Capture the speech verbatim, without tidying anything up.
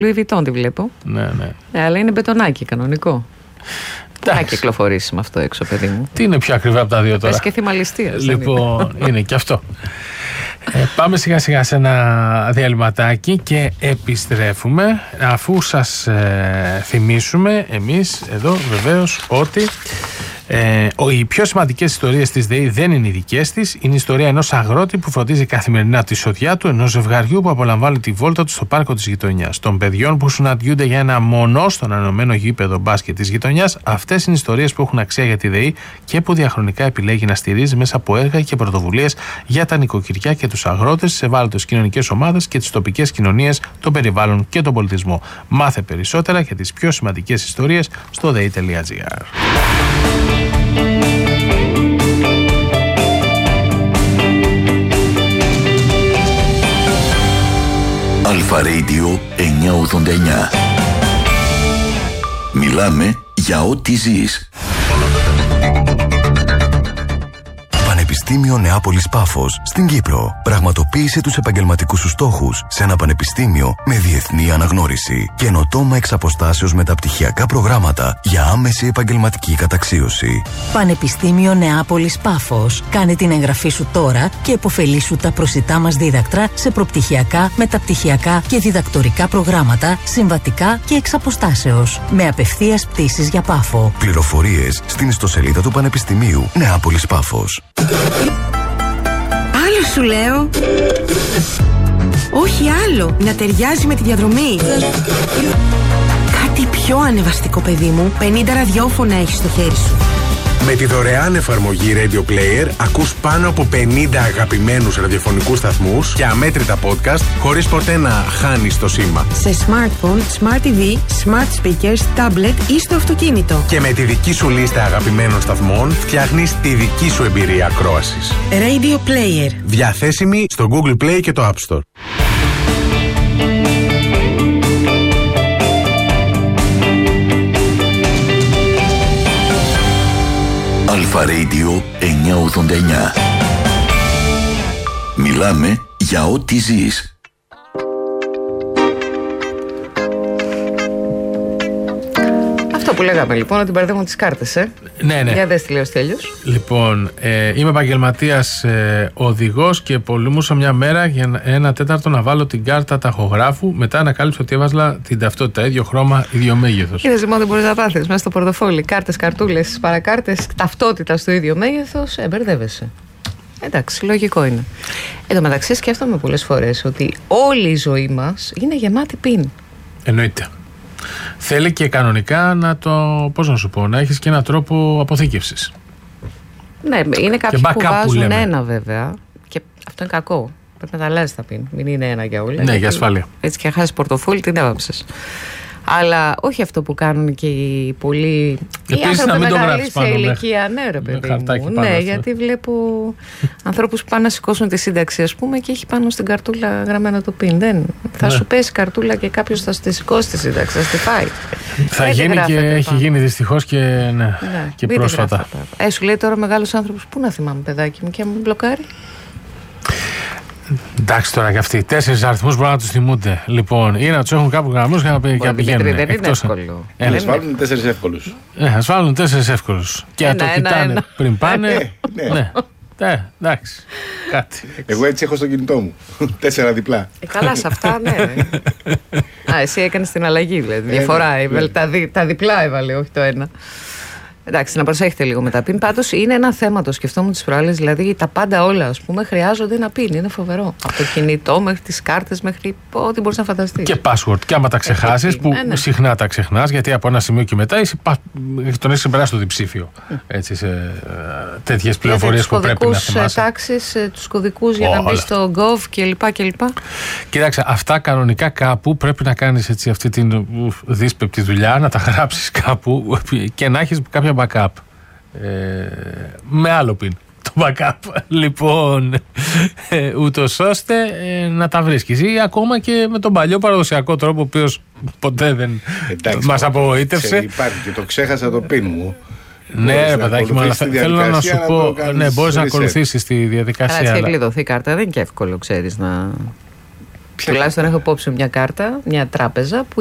Λουί Βιτόν τη βλέπω. Ναι, ναι. Ναι, αλλά είναι μπετονάκι κανονικό. Να κυκλοφορήσει με αυτό έξω, παιδί μου. Τι είναι πιο ακριβά από τα δύο τώρα. Πες και θυμαλιστία. Λοιπόν, είναι. είναι και αυτό. Ε, πάμε σιγά σιγά σε ένα διαλυματάκι και επιστρέφουμε, αφού σας ε, θυμίσουμε εμείς εδώ βεβαίως ότι ε, οι πιο σημαντικές ιστορίες της ΔΕΗ δεν είναι οι δικές της. Είναι η ιστορία ενός αγρότη που φροντίζει καθημερινά τη σοδιά του, ενός ζευγαριού που απολαμβάνει τη βόλτα του στο πάρκο της γειτονιάς, των παιδιών που συναντιούνται για ένα μονό στον ανωμένο γήπεδο μπάσκετ της γειτονιάς. Αυτές είναι ιστορίες που έχουν αξία για τη ΔΕΗ και που διαχρονικά επιλέγει να στηρίζει μέσα από έργα και πρωτοβουλίες για τα νοικοκυριά και τους αγρότες, τις ευάλωτες κοινωνικές ομάδες και τις τοπικές κοινωνίες, τον περιβάλλον και τον πολιτισμό. Μάθε περισσότερα για τις πιο σημαντικές ιστορίες στο δέη τελεία τζι άρ. Αλφα Radio εννιακόσια ογδόντα εννιά. Μιλάμε για ό,τι ζεις. Πανεπιστήμιο Νεάπολης Πάφος στην Κύπρο. Πραγματοποίησε τους επαγγελματικούς σου στόχους σε ένα πανεπιστήμιο με διεθνή αναγνώριση. Καινοτόμα εξ αποστάσεως μεταπτυχιακά προγράμματα για άμεση επαγγελματική καταξίωση. Πανεπιστήμιο Νεάπολης Πάφος. Κάνε την εγγραφή σου τώρα και επωφελήσου τα προσιτά μας δίδακτρα σε προπτυχιακά, μεταπτυχιακά και διδακτορικά προγράμματα, συμβατικά και εξ αποστάσεως. Με απευθείας πτήσεις για Πάφο. Πληροφορίες στην ιστοσελίδα του Πανεπιστημίου Νεάπολης Πάφος. Άλλο σου λέω. Όχι άλλο. Να ταιριάζει με τη διαδρομή. Κάτι πιο ανεβαστικό, παιδί μου. πενήντα ραδιόφωνα έχεις στο χέρι σου. Με τη δωρεάν εφαρμογή Radio Player ακούς πάνω από πενήντα αγαπημένους ραδιοφωνικούς σταθμούς και αμέτρητα podcast χωρίς ποτέ να χάνεις το σήμα. Σε smartphone, smart τι βι, smart speakers, tablet ή στο αυτοκίνητο. Και με τη δική σου λίστα αγαπημένων σταθμών φτιάχνεις τη δική σου εμπειρία ακρόασης. Radio Player. Διαθέσιμη στο Google Play και το App Store. Αλφα Radio εννιακόσια ογδόντα εννιά. Μιλάμε για ό,τι ζεις. Αυτό που λέγαμε λοιπόν, ότι μπερδεύουν τις κάρτες, ε. Ναι, ναι. Για δες τι λέει ο Στέλιος. Λοιπόν, ε, είμαι επαγγελματίας ε, οδηγός και πολεμούσα μια μέρα για ένα τέταρτο να βάλω την κάρτα ταχογράφου. Μετά ανακάλυψα ότι έβαζα την ταυτότητα, ίδιο χρώμα, ίδιο μέγεθος. Είδες λοιπόν, δεν μπορείς να πάθεις μέσα στο πορτοφόλι κάρτες, καρτούλες, παρακάρτες, ταυτότητα στο ίδιο μέγεθος, ε, μπερδεύεσαι. Εντάξει, λογικό είναι. Εν τω μεταξύ, σκέφτομαι πολλές φορές ότι όλη η ζωή μας είναι γεμάτη πιν. Εννοείται. Θέλει και κανονικά να το, πώς να σου πω, να έχεις και έναν τρόπο αποθήκευσης. Ναι, είναι κάποιοι που βάζουν που ένα βέβαια και αυτό είναι κακό. Πρέπει να τα αλλάζεις τα πιν, μην είναι ένα για όλα. Ναι, για ασφάλεια. Έτσι και χάσεις πορτοφόλι, την έβαψες. Αλλά όχι αυτό που κάνουν και οι πολλοί. Επίσης να μην το γράψεις πάνω. Σε ηλικία, ναι, ρε παιδί μου. Ναι, γιατί βλέπω ανθρώπους που πάνε να σηκώσουν τη σύνταξη, ας πούμε, και έχει πάνω στην καρτούλα γραμμένο το πιν. Δεν. Θα ναι. σου πέσει καρτούλα και κάποιος θα σου τη σηκώσει τη σύνταξη, θα στη φάει. Θα δεν γίνει και έχει πάνω. Γίνει δυστυχώς και, ναι, ναι, και πρόσφατα. Ε, σου λέει τώρα μεγάλος άνθρωπος, πού να θυμάμαι, παιδάκι μου, και μου μπλοκάρει. Εντάξει τώρα και αυτοί. Τέσσερις αριθμούς μπορούν να τους θυμούνται. Λοιπόν, ή να τους έχουν κάπου γραμμούς για να πηγαίνουν. Δεν είναι εύκολο. Ας βάλουν τέσσερις εύκολους. Ναι, ας βάλουν τέσσερις εύκολους. Και να το κοιτάνε πριν πάνε. Ναι. Ναι, εντάξει. Κάτι. Εγώ έτσι έχω στο κινητό μου. Τέσσερα διπλά. Ε, καλά, σε αυτά, ναι. Α, εσύ έκανες την αλλαγή, δηλαδή. Διαφορά. Τα διπλά έβαλε, όχι το ένα. Εντάξει, να προσέχετε λίγο με τα πιν. Πάντως είναι ένα θέμα, το σκεφτόμουν τις προάλλες. Δηλαδή τα πάντα όλα, ας πούμε, χρειάζονται ένα πιν. Είναι φοβερό. Από το κινητό μέχρι τις κάρτες, μέχρι ό,τι μπορείς να φανταστείς. Και password. Και άμα τα ξεχάσεις, που ναι, ναι. συχνά τα ξεχνάς, γιατί από ένα σημείο και μετά είσαι, τον έχεις συμπεράσει το διψήφιο. Έτσι, σε τέτοιες πληροφορίες που πρέπει να θυμάσαι. Τους τάξεις, τους κωδικούς για να μπει στο gov κλπ. Κοίταξε, αυτά κανονικά κάπου πρέπει να κάνεις έτσι, αυτή την δύσπεπτη δουλειά, να τα γράψεις κάπου και να έχεις κάποια backup. Ε, με άλλο πιν το backup. Λοιπόν, ε, ούτως ώστε ε, να τα βρίσκεις. Ή ακόμα και με τον παλιό παραδοσιακό τρόπο, ο οποίος ποτέ δεν μας απογοήτευσε. Υπάρχει και το ξέχασα το πιν μου. Ναι, παιδάκι μου, αλλά θέλω να σου πω. Ναι, μπορείς να ακολουθήσεις τη διαδικασία. Αλλά έτσι και κλειδωθεί η κάρτα, δεν είναι και εύκολο, ξέρεις, να. Τουλάχιστον έχω υπόψη μια κάρτα, μια τράπεζα που